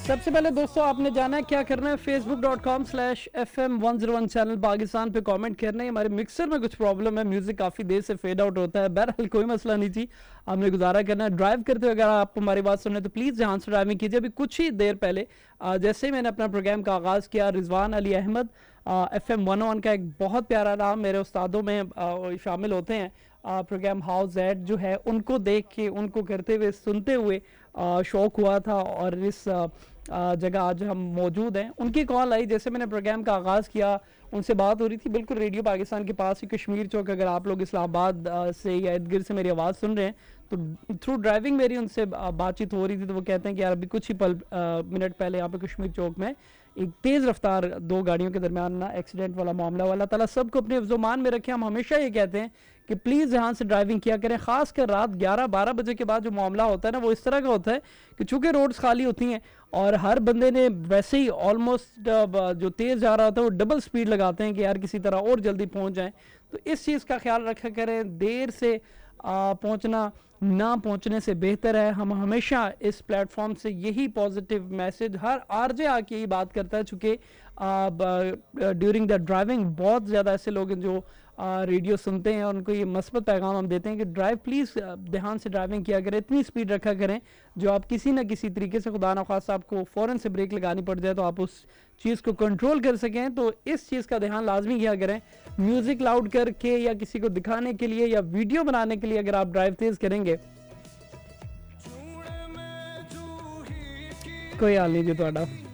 سب سے پہلے دوستوں آپ نے جانا ہے کیا کرنا ہے, facebook.com/FM101 چینل پاکستان پہ کامنٹ کرنا ہے. ہمارے مکسر میں کچھ پرابلم ہے, میوزک کافی دیر سے فیڈ آؤٹ ہوتا ہے, بہرحال کوئی مسئلہ نہیں جی, آپ نے گزارا کرنا ہے. ڈرائیو کرتے ہوئے اگر آپ ہماری بات سنیں تو پلیز جہاں سے ڈرائیونگ کیجیے. ابھی کچھ ہی دیر پہلے جیسے ہی میں نے اپنا پروگرام کا آغاز کیا, رضوان علی احمد FM101 کا ایک بہت پیارا نام, میرے استادوں میں شامل ہوتے ہیں, پروگرام ہاؤس زیڈ جو ہے, ان کو دیکھ کے ان کو کرتے ہوئے سنتے ہوئے شوق ہوا تھا, اور اس جگہ آج ہم موجود ہیں. ان کی کال آئی جیسے میں نے پروگرام کا آغاز کیا, ان سے بات ہو رہی تھی بالکل ریڈیو پاکستان کے پاس ہی کشمیر چوک. اگر آپ لوگ اسلام آباد سے یا ارد گرد سے میری آواز سن رہے ہیں تو تھرو ڈرائیونگ میری ان سے بات چیت ہو رہی تھی, تو وہ کہتے ہیں کہ یار ابھی کچھ ہی منٹ پہلے یہاں پہ کشمیر چوک میں ایک تیز رفتار دو گاڑیوں کے درمیان ایکسیڈنٹ والا معاملہ. اللہ تعالیٰ سب کو اپنے حفظ و امان میں رکھے. ہم ہمیشہ یہ کہتے ہیں کہ پلیز یہاں سے ڈرائیونگ کیا کریں, خاص کر رات 11-12 بجے کے بعد جو معاملہ ہوتا ہے نا, وہ اس طرح کا ہوتا ہے کہ چونکہ روڈز خالی ہوتی ہیں اور ہر بندے نے ویسے ہی آلموسٹ جو تیز جا رہا ہوتا ہے وہ ڈبل سپیڈ لگاتے ہیں کہ یار کسی طرح اور جلدی پہنچ جائیں. تو اس چیز کا خیال رکھا کریں, دیر سے پہنچنا نہ پہنچنے سے بہتر ہے. ہم ہمیشہ اس پلیٹ فارم سے یہی پازیٹیو میسج, ہر آر جے آ کے یہ بات کرتا ہے, چونکہ ڈیورنگ دا ڈرائیونگ بہت زیادہ ایسے لوگ ہیں جو ریڈیو سنتے ہیں, اور ان کو یہ مثبت پیغام ہم دیتے ہیں کہ ڈرائیو پلیز دھیان سے ڈرائیونگ کیا کریں, اتنی سپیڈ رکھا کریں جو آپ کسی نہ کسی طریقے سے, خدا نخواستہ آپ کو فوراً سے بریک لگانی پڑ جائے تو آپ اس چیز کو کنٹرول کر سکیں. تو اس چیز کا دھیان لازمی کیا کریں. میوزک لاؤڈ کر کے یا کسی کو دکھانے کے لیے یا ویڈیو بنانے کے لیے اگر آپ ڈرائیو تیز کریں گے, کوئی حال نہیں جی تہاڈا.